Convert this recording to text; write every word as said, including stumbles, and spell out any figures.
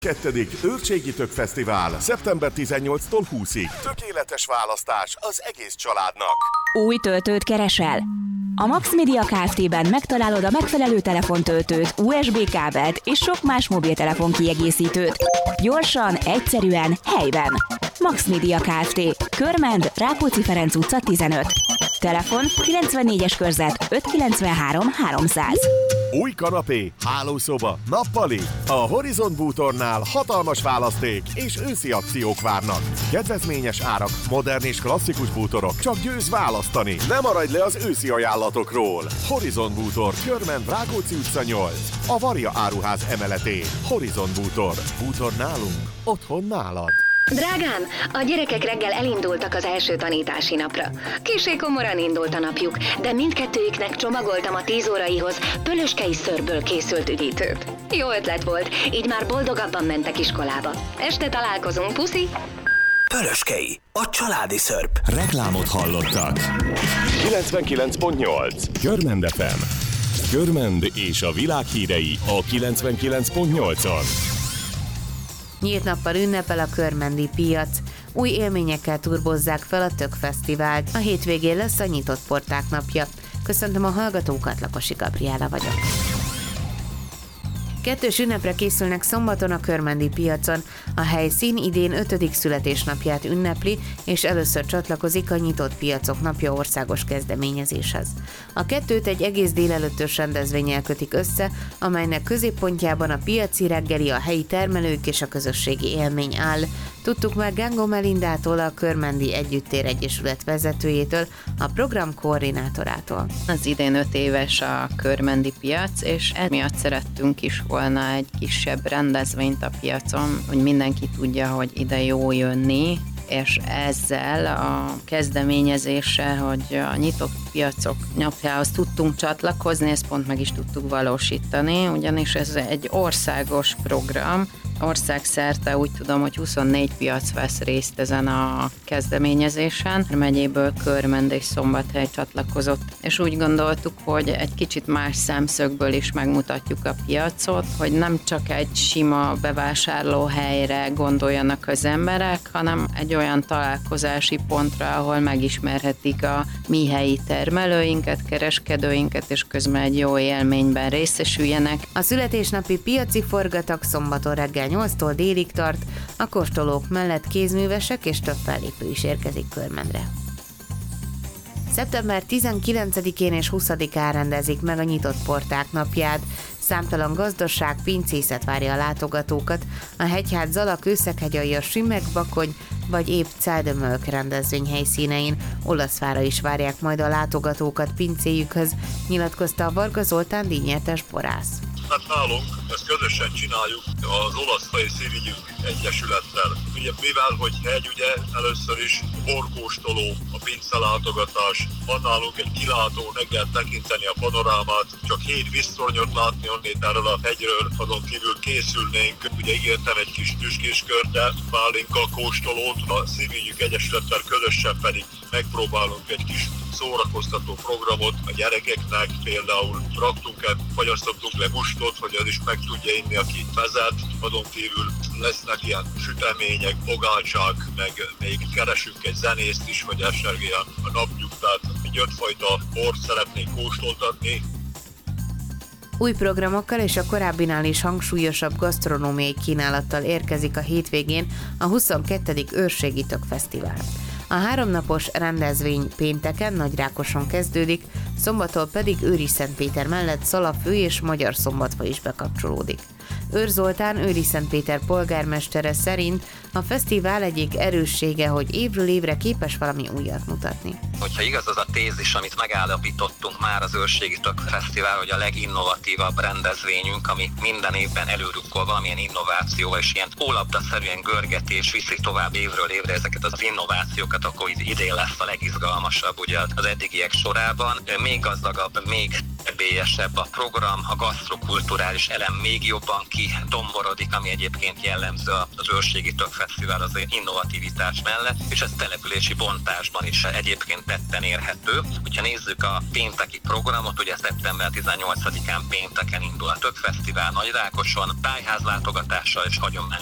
Kettedik Őrségi Tök Fesztivál szeptember tizennyolcadikától húszadikáig. Tökéletes választás az egész családnak. Új töltőt keresel? A Max Media Kft-ben megtalálod a megfelelő telefontöltőt, u es bé kábelt és sok más mobiltelefon kiegészítőt. Gyorsan, egyszerűen, helyben. Max Media Kft. Körmend, Rákóczi Ferenc utca tizenöt. Telefon kilencvennégyes körzet ötszázkilencvenhárom háromszáz. Új kanapé, hálószoba, nappali. A Horizon Bútornál hatalmas választék és őszi akciók várnak. Kedvezményes árak, modern és klasszikus bútorok. Csak győz választani. Ne maradj le az őszi ajánlatokról. Horizon Bútor, Körmend, Rákóczi utca nyolc. A Varia áruház emeletén. Horizon Bútor. Bútor nálunk, otthon nálad. Drágám, a gyerekek reggel elindultak az első tanítási napra. Kissé komoran indult a napjuk, de mindkettőjüknek csomagoltam a tíz óraihoz pölöskei szörből készült üdítőt. Jó ötlet volt, így már boldogabban mentek iskolába. Este találkozunk, puszi! Pölöskei, a családi szörp. Reklámot hallottak. kilencvenkilenc pont nyolc. Körmend ef em. Körmend és a világ hírei a kilencvenkilenc pont nyolcon. Nyílt nappal ünnepel a körmendi piac. Új élményekkel turbozzák fel a Tök Fesztivált. A hétvégén lesz a nyitott porták napja. Köszöntöm a hallgatókat, Lakosi Gabriella vagyok. Kettős ünnepre készülnek szombaton a körmendi piacon. A helyszín idén ötödik születésnapját ünnepli, és először csatlakozik a nyitott piacok napja országos kezdeményezéshez. A kettőt egy egész délelőttös rendezvénnyel kötik össze, amelynek középpontjában a piaci reggeli, a helyi termelők és a közösségi élmény áll. Tudtuk már Gángó Melindától, a Körmendi Együttér Egyesület vezetőjétől, a program koordinátorától. Az idén öt éves a körmendi piac, és emiatt szerettünk is volna egy kisebb rendezvényt a piacon, hogy mindenki tudja, hogy ide jó jönni, és ezzel a kezdeményezéssel, hogy a nyitott piacok napjához tudtunk csatlakozni, ezt pont meg is tudtuk valósítani, ugyanis ez egy országos program, országszerte úgy tudom, hogy huszonnégy piac vesz részt ezen a kezdeményezésen. A megyéből Körmend és Szombathely csatlakozott, és úgy gondoltuk, hogy egy kicsit más szemszögből is megmutatjuk a piacot, hogy nem csak egy sima bevásárlóhelyre gondoljanak az emberek, hanem egy olyan találkozási pontra, ahol megismerhetik a mi helyi termelőinket, kereskedőinket, és közben egy jó élményben részesüljenek. A születésnapi piaci forgatag szombaton reggel nyolctól délig tart, a kóstolók mellett kézművesek és több fellépő is érkezik Körmendre. szeptember tizenkilencedikén és huszadikán rendezik meg a nyitott porták napját. Számtalan gazdaság, pincészet várja a látogatókat, a Hegyház, Zala, Kőszeghegy, a Simek, Bakony vagy épp Cáldömölk rendezvény helyszínein. Olaszvára is várják majd a látogatókat pincéjükhöz, nyilatkozta a Varga Zoltán díjnyertes borász. Hát nálunk ezt közösen csináljuk az Olasz Fej Szívügyünk Egyesülettel. Ugye, mivel, hogy hegy, ugye először is borkóstoló, a pincelátogatás, van nálunk egy kilátó, meg lehet tekinteni a panorámát, csak hét víztornyot látni onnét erről a hegyről, azon kívül készülnénk. Ugye ígértem egy kis tüskéskört, de pálinka kóstolót, a Szívügyünk Egyesülettel közösen pedig megpróbálunk egy kis szórakoztató programot a gyerekeknek, például raktunk-e, fagyasztottunk le mustot, hogy az is meg tudja inni, aki vezet, azon kívül lesznek ilyen sütemények, pogácsák, meg még keresünk egy zenészt is, hogy esetleg a napnyugtát, egy ötfajta bort szeretnénk kóstoltatni. Új programokkal és a korábbinál is hangsúlyosabb gasztronómiai kínálattal érkezik a hétvégén a huszonkettedik Őrségi Tök Fesztivál. A háromnapos rendezvény pénteken Nagyrákoson kezdődik, szombaton pedig Őriszentpéter mellett Szalafő és Magyar Szombatfa is bekapcsolódik. Őr Zoltán, Őriszentpéter polgármestere szerint a fesztivál egyik erőssége, hogy évről évre képes valami újat mutatni. Hogyha igaz az a tézis, amit megállapítottunk már az Őrségi Tök Fesztivál, hogy a leginnovatívabb rendezvényünk, ami minden évben előrukkol valamilyen innovációval, és ilyen ólabdaszerűen görgetés viszi tovább évről évre ezeket az innovációkat, akkor idén lesz a legizgalmasabb ugye az eddigiek sorában. Még gazdagabb, még ünnepélyesebb a program, a gasztrokulturális elem még jobban kidomborodik, ami egyébként jellemző az Őrségi Tök Fesztivál az innovativitás mellett, és ez települési bontásban is egyébként tetten érhető. Hogyha nézzük a pénteki programot, ugye szeptember tizennyolcadikán pénteken indul a Tök Fesztivál Nagyrákoson, tájházlátogatással és hagyományos